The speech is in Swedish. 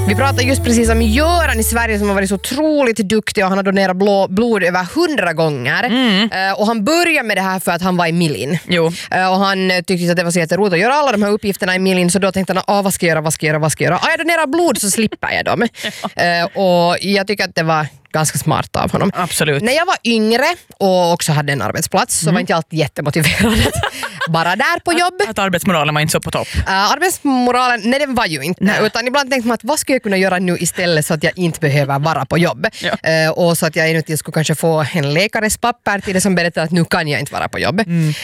Vi pratade just precis om Göran i Sverige som har varit så otroligt duktig och han har donerat blod över 100 gånger. Och han började med det här för att han var i Milin. Och han tyckte att det var så jätteroligt att göra alla de här uppgifterna i Milin, så då tänkte han, vad ska jag göra? Jag donerar blod så slipper jag dem. Och jag tycker att det var ganska smart av honom. Absolut. När jag var yngre och också hade en arbetsplats så var inte jag alltid jättemotiverad bara där på jobb. Att arbetsmoralen var inte så på topp. Arbetsmoralen, nej den var ju inte. Utan ibland tänkte man att vad skulle jag kunna göra nu istället så att jag inte behöver vara på jobb. Och så att jag inuti skulle kanske få en läkares papper till det som berättar att nu kan jag inte vara på jobb.